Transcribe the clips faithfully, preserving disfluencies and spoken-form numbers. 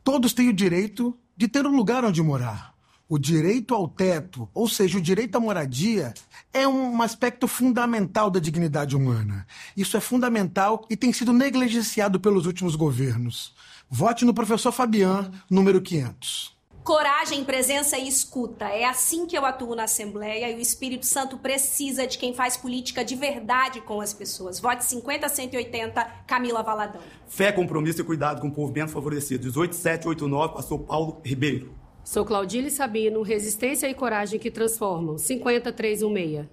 Todos têm o direito de ter um lugar onde morar. O direito ao teto, ou seja, o direito à moradia, é um aspecto fundamental da dignidade humana. Isso é fundamental e tem sido negligenciado pelos últimos governos. Vote no professor Fabian, número quinhentos. Coragem, presença e escuta. É assim que eu atuo na Assembleia e o Espírito Santo precisa de quem faz política de verdade com as pessoas. Vote cinquenta a cento e oitenta, Camila Valadão. Fé, compromisso e cuidado com o povo menos favorecido. dezoito sete oito nove, pastor Paulo Ribeiro. Sou Claudile Sabino, resistência e coragem que transformam. cinquenta três dezesseis.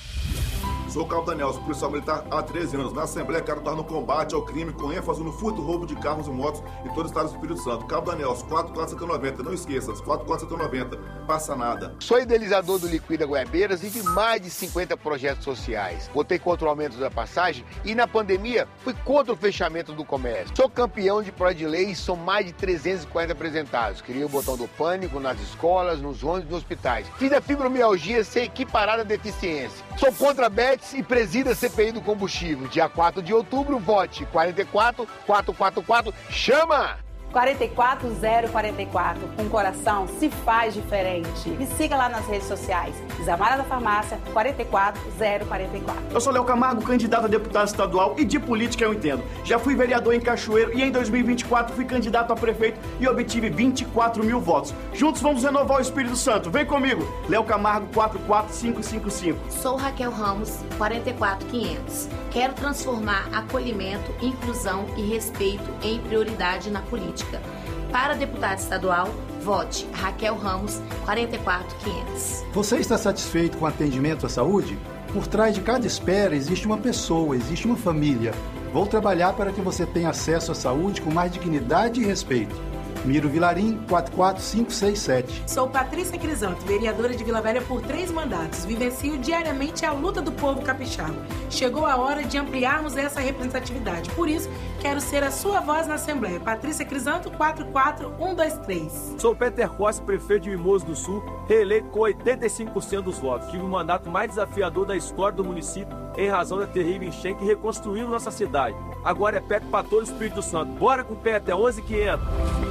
Sou Cabo Daniel, sou policial militar há treze anos. Na Assembleia, quero estar no combate ao crime com ênfase no furto e roubo de carros e motos em todo o estado do Espírito Santo. Cabo Daniel, quatro quatro sete nove zero. Não esqueça, quatro quatro sete nove zero. Passa nada. Sou idealizador do Liquida Goiabeiras e de mais de cinquenta projetos sociais. Votei contra o aumento da passagem e, na pandemia, fui contra o fechamento do comércio. Sou campeão de projeto de lei e são mais de trezentos e quarenta apresentados. Criei o botão do pânico nas escolas, nos ônibus e nos hospitais. Fiz a fibromialgia ser equiparada à deficiência. Sou contra a B E T S e presido a C P I do combustível. Dia quatro de outubro, vote quarenta e quatro, quatrocentos e quarenta e quatro. Chama! quarenta e quatro zero quarenta e quatro. Com coração se faz diferente. Me siga lá nas redes sociais. Isamara da Farmácia, quarenta e quatro zero quarenta e quatro. Eu sou Léo Camargo, candidato a deputado estadual e de política eu entendo. Já fui vereador em Cachoeiro e em dois mil e vinte e quatro fui candidato a prefeito e obtive vinte e quatro mil votos. Juntos vamos renovar o Espírito Santo. Vem comigo. Léo Camargo, quatro quatro cinco cinco cinco. Sou Raquel Ramos, quarenta e quatro quinhentos. Quero transformar acolhimento, inclusão e respeito em prioridade na política. Para deputado estadual, vote Raquel Ramos, quarenta e quatro quinhentos. Você está satisfeito com o atendimento à saúde? Por trás de cada espera existe uma pessoa, existe uma família. Vou trabalhar para que você tenha acesso à saúde com mais dignidade e respeito. Miro Vilarim, quatro quatro cinco seis sete. Sou Patrícia Crisanto, vereadora de Vila Velha por três mandatos. Vivencio diariamente a luta do povo capixaba. Chegou a hora de ampliarmos essa representatividade. Por isso, quero ser a sua voz na Assembleia. Patrícia Crisanto, quatro quatro um dois três. Sou Peter Costa, prefeito de Mimoso do Sul, reeleito com oitenta e cinco por cento dos votos. Tive o mandato mais desafiador da história do município em razão da terrível enchente que reconstruiu nossa cidade. Agora é perto para todo o Espírito Santo. Bora com o Peter, onze quinhentos.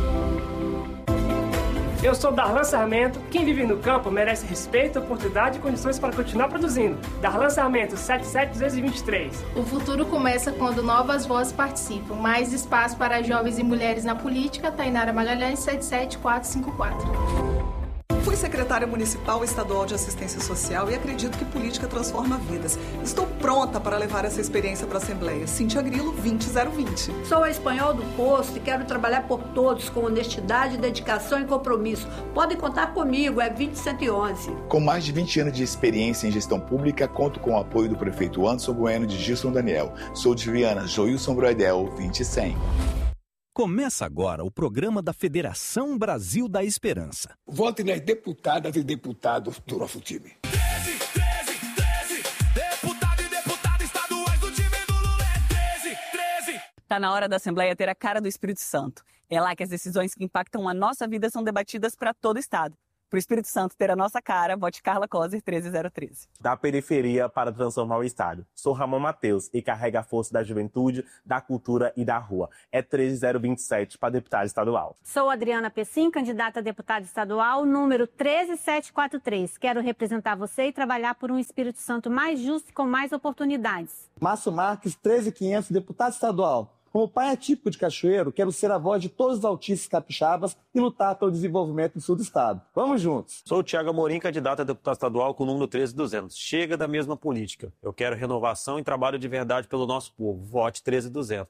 Eu sou Darlan Sarmento. Quem vive no campo merece respeito, oportunidade e condições para continuar produzindo. Darlan Sarmento, setenta e sete duzentos e vinte e três. O futuro começa quando novas vozes participam. Mais espaço para jovens e mulheres na política. Tainara Magalhães, setenta e sete quatrocentos e cinquenta e quatro. Fui secretária municipal e estadual de assistência social e acredito que política transforma vidas. Estou pronta para levar essa experiência para a Assembleia. Cíntia Grilo, vinte zero vinte. Sou a espanhol do posto e quero trabalhar por todos com honestidade, dedicação e compromisso. Podem contar comigo, é vinte cento e onze. Com mais de vinte anos de experiência em gestão pública, conto com o apoio do prefeito Anderson Bueno de Gilson Daniel. Sou de Viana, Joilson Broedel, vinte cem. Começa agora o programa da Federação Brasil da Esperança. Vote nas deputadas e deputados do nosso time. treze, treze, treze, deputado e deputada estaduais do time do Lula é treze, treze. Tá na hora da Assembleia ter a cara do Espírito Santo. É lá que as decisões que impactam a nossa vida são debatidas para todo o Estado. Para o Espírito Santo ter a nossa cara, vote Carla Coser, treze zero treze. Da periferia para transformar o Estado. Sou Ramon Mateus e carrega a força da juventude, da cultura e da rua. É treze zero vinte e sete para deputado estadual. Sou Adriana Pessim, candidata a deputada estadual, número treze sete quatro três. Quero representar você e trabalhar por um Espírito Santo mais justo e com mais oportunidades. Márcio Marques, treze quinhentos, deputado estadual. Como pai atípico de Cachoeiro, quero ser a voz de todos os autistas capixabas e lutar pelo desenvolvimento do sul do estado. Vamos juntos! Sou o Thiago Amorim, candidato a deputado estadual com o número treze duzentos. Chega da mesma política. Eu quero renovação e trabalho de verdade pelo nosso povo. Vote treze duzentos.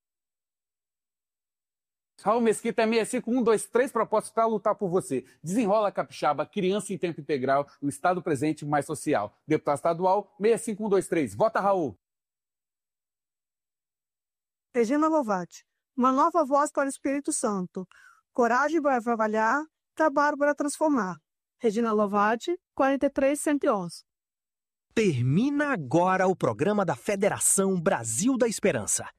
Raul Mesquita, seis cinco um dois três propostas para lutar por você. Desenrola Capixaba, criança em tempo integral, no Estado presente mais social. Deputado estadual, seis cinco um dois três. Vota, Raul! Regina Lovati, uma nova voz para o Espírito Santo. Coragem para trabalhar, trabalho para transformar. Regina Lovati, quarenta e três cento e onze. Termina agora o programa da Federação Brasil da Esperança.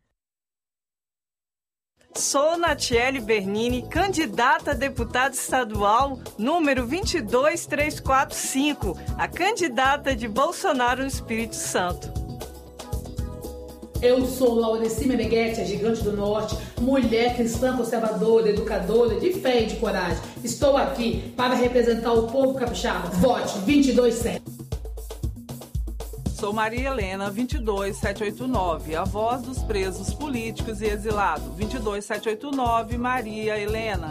Sou Natiele Bernini, candidata a deputada estadual, número vinte e dois trezentos e quarenta e cinco, a candidata de Bolsonaro no Espírito Santo. Eu sou Laureci Meneghetti, a gigante do norte, mulher cristã conservadora, educadora, de fé e de coragem. Estou aqui para representar o povo capixaba. Vote vinte e dois sete. Sou Maria Helena, vinte e dois sete oito nove, a voz dos presos políticos e exilados. vinte e dois sete oito nove, Maria Helena.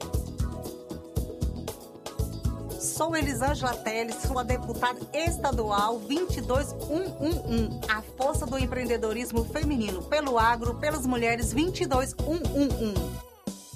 Sou Elisângela Teles, sua deputada estadual vinte e dois mil cento e onze. A força do empreendedorismo feminino pelo agro, pelas mulheres vinte e dois mil cento e onze.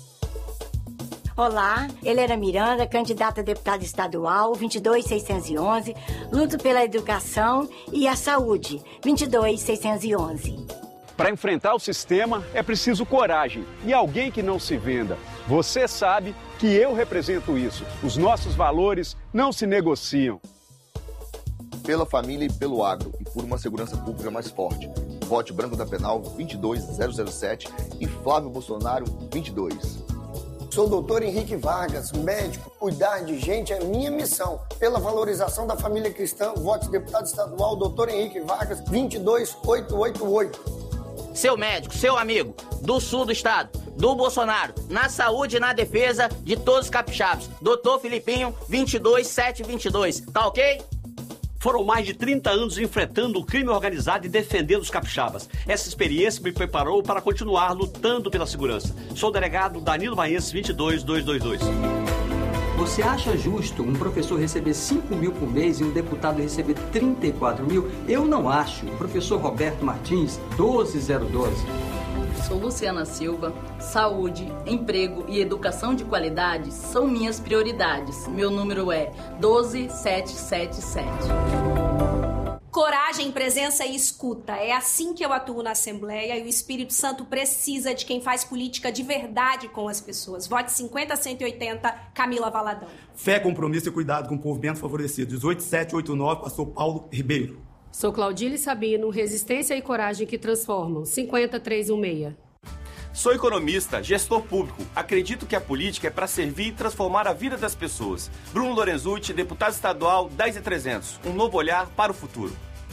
Olá, Helena Miranda, candidata a deputada estadual, vinte e dois mil seiscentos e onze, luto pela educação e a saúde, vinte e dois mil seiscentos e onze. Para enfrentar o sistema é preciso coragem e alguém que não se venda. Você sabe que eu represento isso. Os nossos valores não se negociam. Pela família e pelo agro e por uma segurança pública mais forte. Vote Branco da Penal vinte e dois mil e sete e Flávio Bolsonaro vinte e dois. Sou o doutor Henrique Vargas, médico. Cuidar de gente é minha missão. Pela valorização da família cristã, vote deputado estadual, doutor Henrique Vargas, vinte e dois mil oitocentos e oitenta e oito. Seu médico, seu amigo, do sul do estado, do Bolsonaro, na saúde e na defesa de todos os capixabas. doutor Filipinho, vinte e dois mil setecentos e vinte e dois. Tá ok? Foram mais de trinta anos enfrentando o crime organizado e defendendo os capixabas. Essa experiência me preparou para continuar lutando pela segurança. Sou o delegado Danilo Maense, vinte e dois mil duzentos e vinte e dois. Você acha justo um professor receber cinco mil por mês e um deputado receber trinta e quatro mil? Eu não acho. O professor Roberto Martins, doze mil doze. Sou Luciana Silva. Saúde, emprego e educação de qualidade são minhas prioridades. Meu número é doze mil setecentos e setenta e sete. Coragem, presença e escuta. É assim que eu atuo na Assembleia e o Espírito Santo precisa de quem faz política de verdade com as pessoas. Vote cinquenta cento e oitenta, Camila Valadão. Fé, compromisso e cuidado com o povo menos favorecido. dezoito mil setecentos e oitenta e nove, pastor Paulo Ribeiro. Sou Claudile Sabino, resistência e coragem que transformam. cinquenta três dezesseis. Sou economista, gestor público. Acredito que a política é para servir e transformar a vida das pessoas. Bruno Lorenzucci, deputado estadual, dez mil e trezentos. Um novo olhar para o futuro.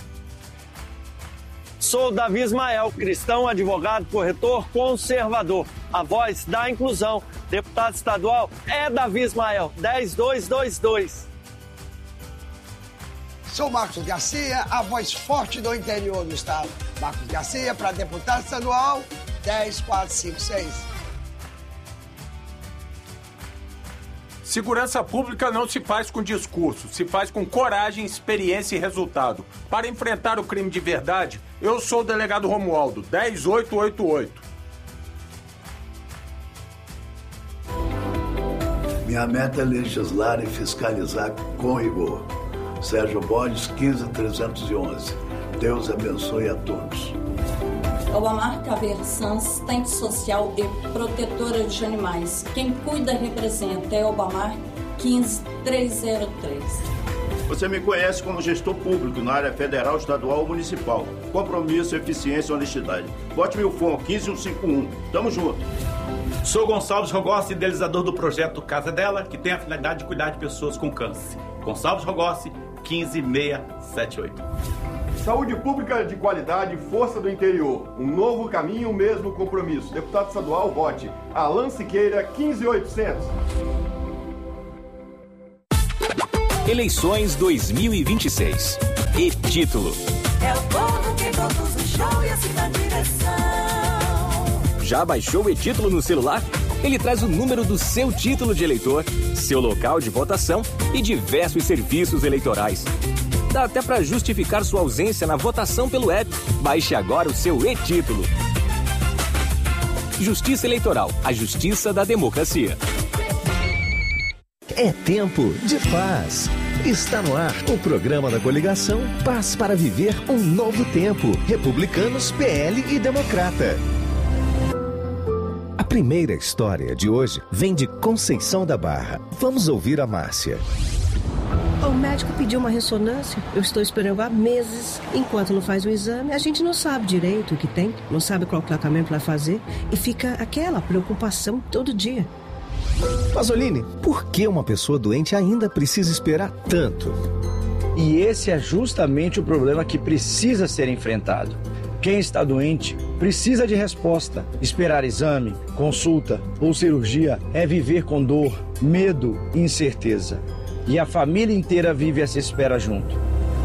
Sou Davi Ismael, cristão, advogado, corretor, conservador. A voz da inclusão. Deputado estadual é Davi Ismael, dez mil duzentos e vinte e dois. Sou Marcos Garcia, a voz forte do interior do estado. Marcos Garcia para deputado estadual, dez mil quatrocentos e cinquenta e seis. Segurança pública não se faz com discurso, se faz com coragem, experiência e resultado. Para enfrentar o crime de verdade, eu sou o delegado Romualdo, dez mil oitocentos e oitenta e oito. Minha meta é legislar e fiscalizar com rigor. Sérgio Borges, quinze mil trezentos e onze. Deus abençoe a todos. Obamar Caveira Sanz, assistente social e protetora de animais. Quem cuida e representa é Obamar quinze mil trezentos e três. Você me conhece como gestor público na área federal, estadual ou municipal. Compromisso, eficiência e honestidade. Vote Milfon, quinze mil cento e cinquenta e um. Tamo junto. Sou Gonçalves Rogossi, idealizador do projeto Casa Dela, que tem a finalidade de cuidar de pessoas com câncer. Gonçalves Rogossi, quinze mil seiscentos e setenta e oito. Saúde pública de qualidade, força do interior. Um novo caminho, o mesmo compromisso. Deputado estadual, vote Alan Siqueira, quinze mil e oitocentos. Eleições dois mil e vinte e seis. E título. É o povo que conduz o show e assim na direção. Já baixou o e-título no celular? Ele traz o número do seu título de eleitor, seu local de votação e diversos serviços eleitorais. Dá até para justificar sua ausência na votação pelo app. Baixe agora o seu e-título. Justiça Eleitoral, a justiça da democracia. É tempo de paz. Está no ar o programa da coligação Paz para Viver um Novo Tempo. Republicanos, P L e Democrata. A primeira história de hoje vem de Conceição da Barra. Vamos ouvir a Márcia. O médico pediu uma ressonância. Eu estou esperando há meses. Enquanto não faz o exame, a gente não sabe direito o que tem, não sabe qual tratamento vai fazer e fica aquela preocupação todo dia. Pasolini, por que uma pessoa doente ainda precisa esperar tanto? E esse é justamente o problema que precisa ser enfrentado. Quem está doente precisa de resposta. Esperar exame, consulta ou cirurgia é viver com dor, medo e incerteza. E a família inteira vive essa espera junto.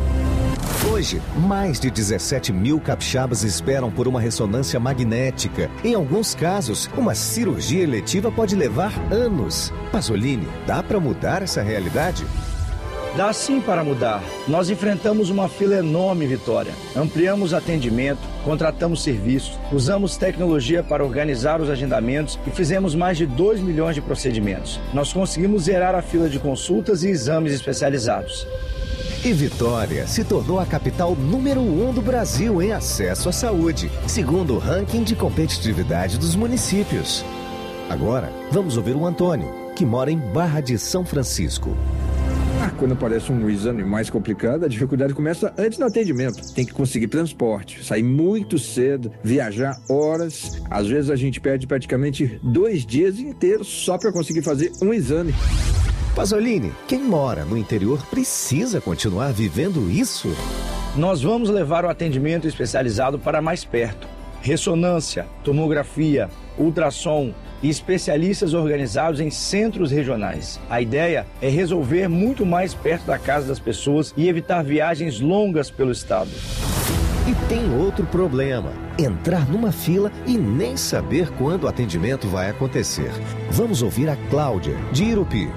Hoje, mais de dezessete mil capixabas esperam por uma ressonância magnética. Em alguns casos, uma cirurgia eletiva pode levar anos. Pasolini, dá para mudar essa realidade? Dá sim para mudar. Nós enfrentamos uma fila enorme, Vitória. Ampliamos atendimento, contratamos serviços, usamos tecnologia para organizar os agendamentos e fizemos mais de dois milhões de procedimentos. Nós conseguimos zerar a fila de consultas e exames especializados. E Vitória se tornou a capital número um do Brasil em acesso à saúde, segundo o ranking de competitividade dos municípios. Agora, vamos ouvir o Antônio, que mora em Barra de São Francisco. Ah, quando aparece um exame mais complicado, a dificuldade começa antes do atendimento. Tem que conseguir transporte, sair muito cedo, viajar horas. Às vezes a gente perde praticamente dois dias inteiros só para conseguir fazer um exame. Pasolini, quem mora no interior precisa continuar vivendo isso? Nós vamos levar o atendimento especializado para mais perto. Ressonância, tomografia, ultrassom e especialistas organizados em centros regionais. A ideia é resolver muito mais perto da casa das pessoas e evitar viagens longas pelo estado. E tem outro problema: entrar numa fila e nem saber quando o atendimento vai acontecer. Vamos ouvir a Cláudia, de Irupi.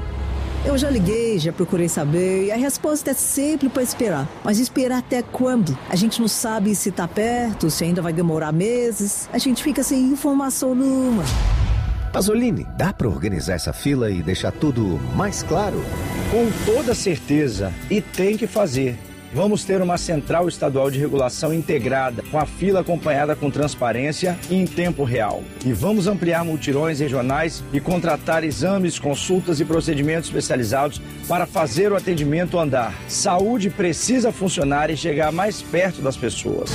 Eu já liguei, já procurei saber, e a resposta é sempre para esperar. Mas esperar até quando? A gente não sabe se está perto, se ainda vai demorar meses. A gente fica sem informação nenhuma. Pasolini, dá para organizar essa fila e deixar tudo mais claro? Com toda certeza, e tem que fazer. Vamos ter uma central estadual de regulação integrada, com a fila acompanhada com transparência e em tempo real. E vamos ampliar multirões regionais e contratar exames, consultas e procedimentos especializados para fazer o atendimento andar. Saúde precisa funcionar e chegar mais perto das pessoas.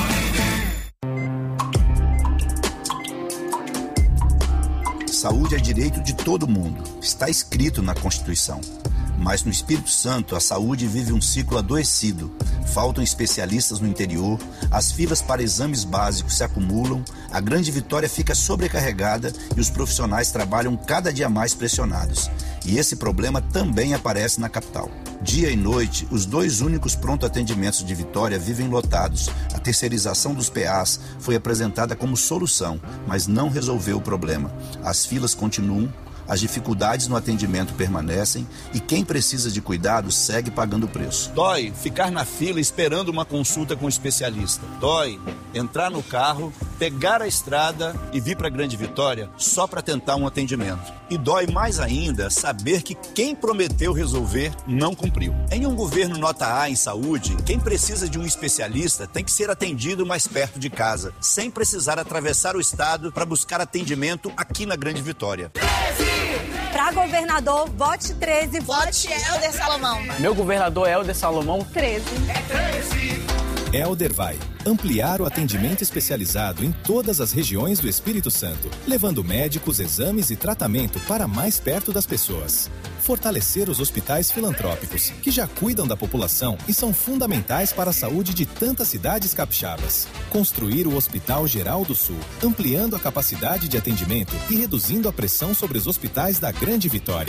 Saúde é direito de todo mundo. Está escrito na Constituição. Mas no Espírito Santo, a saúde vive um ciclo adoecido. Faltam especialistas no interior, as filas para exames básicos se acumulam, a Grande Vitória fica sobrecarregada e os profissionais trabalham cada dia mais pressionados. E esse problema também aparece na capital. Dia e noite, os dois únicos pronto-atendimentos de Vitória vivem lotados. A terceirização dos P As foi apresentada como solução, mas não resolveu o problema. As filas continuam, as dificuldades no atendimento permanecem e quem precisa de cuidado segue pagando o preço. Dói ficar na fila esperando uma consulta com um especialista. Dói entrar no carro, pegar a estrada e vir para Grande Vitória só para tentar um atendimento. E dói mais ainda saber que quem prometeu resolver não cumpriu. Em um governo nota A em saúde, quem precisa de um especialista tem que ser atendido mais perto de casa, sem precisar atravessar o estado para buscar atendimento aqui na Grande Vitória. Para governador, vote treze. Vote Helder Salomão. Meu governador é Helder Salomão. treze. É treze. Helder vai ampliar o atendimento especializado em todas as regiões do Espírito Santo, levando médicos, exames e tratamento para mais perto das pessoas. Fortalecer os hospitais filantrópicos, que já cuidam da população e são fundamentais para a saúde de tantas cidades capixabas. Construir o Hospital Geral do Sul, ampliando a capacidade de atendimento e reduzindo a pressão sobre os hospitais da Grande Vitória.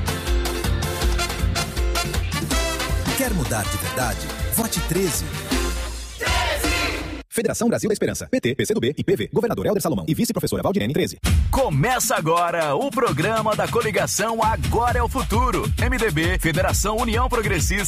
Quer mudar de verdade? Vote treze. Federação Brasil da Esperança, P T, P C do B e P V, governador Helder Salomão e vice-professora Valdirene, treze. Começa agora o programa da coligação Agora é o Futuro. M D B, Federação União Progressista.